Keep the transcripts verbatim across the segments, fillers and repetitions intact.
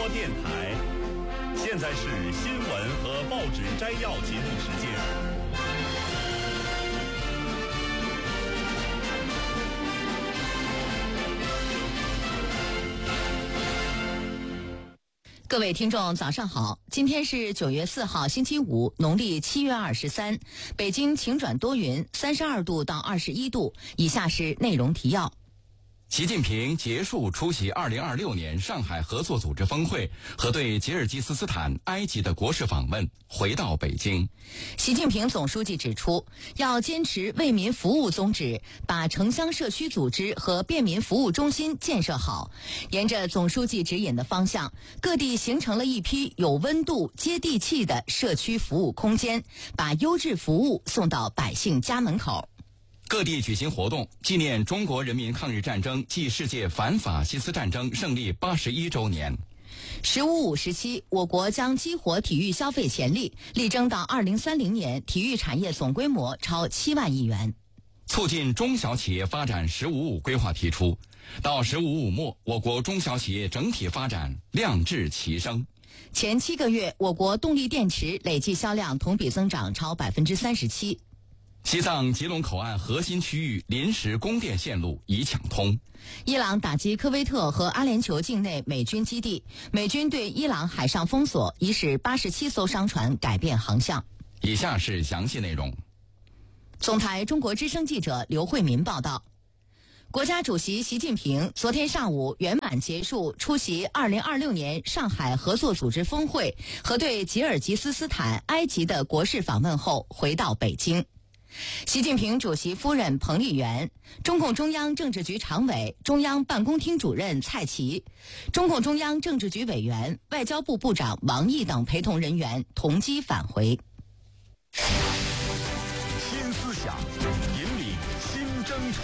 播电台。现在是新闻和报纸摘要节目时间。 各位听众早上好，今天是九月四号星期五，农历七月二十三，北京晴转多云，三十二度到二十一度。以下是内容提要。 习近平结束出席二零二六年上海合作组织峰会和对吉尔吉斯斯坦、埃及的国事访问，回到北京。 习近平总书记指出，要坚持为民服务宗旨，把城乡社区组织和便民服务中心建设好。沿着总书记指引的方向，各地形成了一批有温度、接地气的社区服务空间，把优质服务送到百姓家门口。 各地举行活动，纪念中国人民抗日战争暨世界反法西斯战争胜利八十一周年。 十五五时期，我国将激活体育消费潜力，力争到二零三零年体育产业总规模超七万亿元。 促进中小企业发展“十五五”规划提出，到“十五五”末，我国中小企业整体发展量质齐升。 前七个月，我国动力电池累计销量同比增长超百分之三十七。 西藏吉隆口岸核心区域临时供电线路已抢通。 伊朗打击科威特和阿联酋境内美军基地，美军对伊朗海上封锁，已使八十七艘商船改变航向。 以下是详细内容。 总台中国之声记者刘慧民报道。国家主席习近平昨天上午圆满结束出席二零二六年上海合作组织峰会和对吉尔吉斯斯坦、埃及的国事访问后，回到北京。习近平主席夫人彭丽媛、中共中央政治局常委、中央办公厅主任蔡奇、中共中央政治局委员、外交部部长王毅等陪同人员同机返回。 新思想，引领新征程。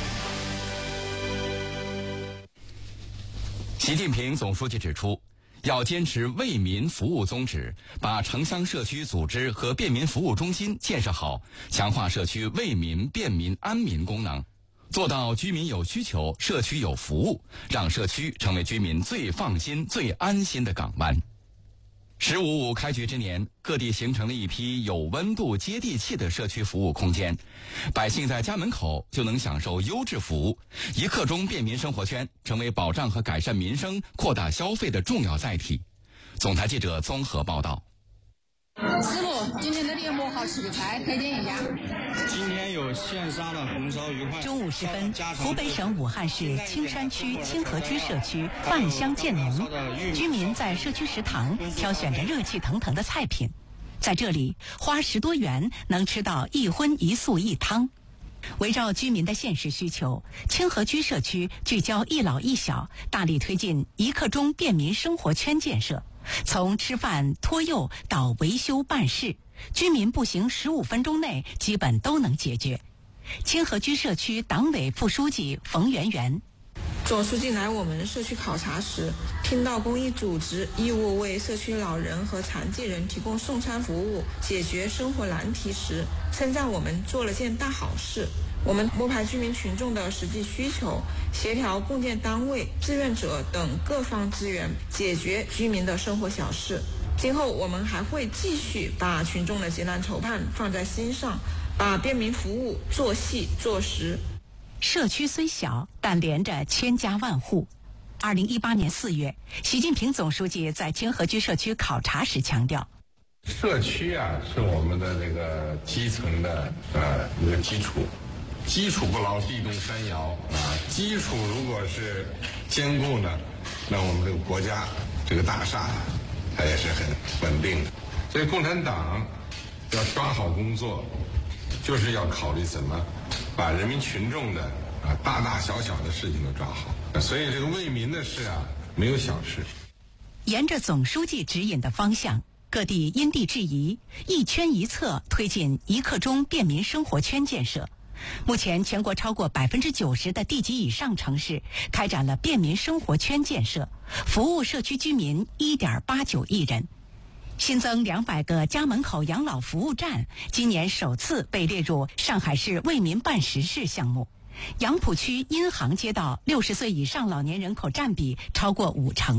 习近平总书记指出，要坚持为民服务宗旨，把城乡社区组织和便民服务中心建设好，强化社区为民、便民、安民功能，做到居民有需求，社区有服务，让社区成为居民最放心、最安心的港湾。十五五开局之年，各地形成了一批有温度、接地气的社区服务空间，百姓在家门口就能享受优质服务。一刻钟便民生活圈成为保障和改善民生、扩大消费的重要载体。总台记者综合报道。 师傅，今天的猎魔好吃的菜推荐一下。 今天有现杀的红烧鱼块。 中午时分，湖北省武汉市青山区清河居社区饭香渐浓，居民在社区食堂挑选着热气腾腾的菜品，在这里花十多元能吃到一荤一素一汤。围绕居民的现实需求，清河居社区聚焦一老一小，大力推进一刻钟便民生活圈建设。从吃饭、托幼到维修办事，居民步行十五分钟内基本都能解决。清河居社区党委副书记冯媛媛， 总书记来我们社区考察时，听到公益组织义务为社区老人和残疾人提供送餐服务，解决生活难题时，称赞我们做了件大好事。我们摸排居民群众的实际需求，协调共建单位、志愿者等各方资源，解决居民的生活小事。今后我们还会继续把群众的急难愁盼放在心上，把便民服务做细做实。 社区虽小，但连着千家万户。二零一八年四月，习近平总书记在清河居社区考察时强调， 社区啊是我们的这个基层的呃一个基础，基础不牢，地动山摇啊。基础如果是坚固呢，那我们这个国家这个大厦它也是很稳定的。所以共产党要抓好工作，就是要考虑怎么把人民群众的啊大大小小的事情都抓好。所以这个为民的事啊，没有小事。 沿着总书记指引的方向，各地因地制宜，一圈一策推进一刻钟便民生活圈建设。目前，全国超过百分之九十的地级以上城市开展了便民生活圈建设，服务社区居民一点八九亿人。新增两百个家门口养老服务站，今年首次被列入上海市为民办实事项目。杨浦区荫杭街道六十岁以上老年人口占比超过五成。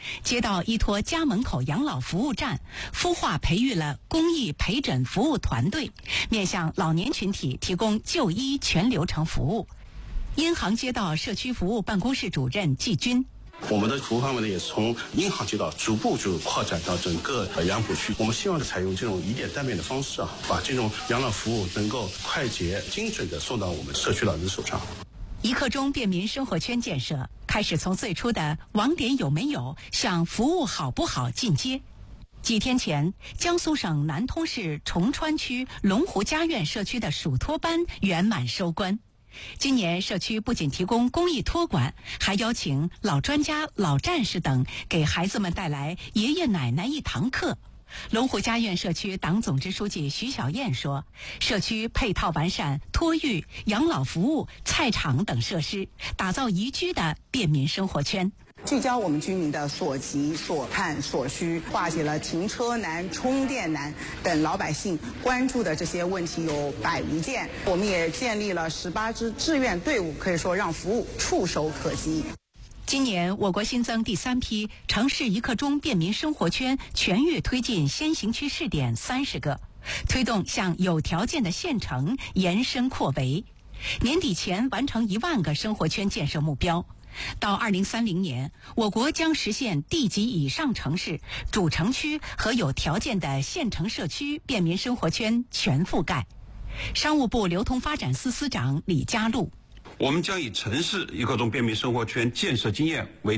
街道依托家门口养老服务站，孵化培育了公益陪诊服务团队，面向老年群体提供就医全流程服务。银行街道社区服务办公室主任季军。 我们的服务范围呢，也是从银行街道逐步就扩展到整个杨浦区。我们希望采用这种以点带面的方式啊，把这种养老服务能够快捷、精准地送到我们社区老人手上。 一刻钟便民生活圈建设开始从最初的网点有没有向服务好不好进阶。几天前，江苏省南通市崇川区龙湖家苑社区的属托班圆满收官。今年社区不仅提供公益托管，还邀请老专家、老战士等给孩子们带来爷爷奶奶一堂课。龙湖家苑社区党总支书记徐小燕说，社区配套完善托育、养老服务、菜场等设施，打造宜居的便民生活圈。 聚焦我们居民的所急、所盼、所需，化解了停车难、充电难等老百姓关注的这些问题有百余件。我们也建立了十八支志愿队伍，可以说让服务触手可及。 今年我国新增第三批城市一刻钟便民生活圈全域推进先行区试点三十个，推动向有条件的县城延伸扩围，年底前完成一万个生活圈建设目标。到二零三零年，我国将实现地级以上城市、主城区和有条件的县城社区便民生活圈全覆盖。商务部流通发展司司长李家禄， 我们将以城市一刻钟便民生活圈建设经验为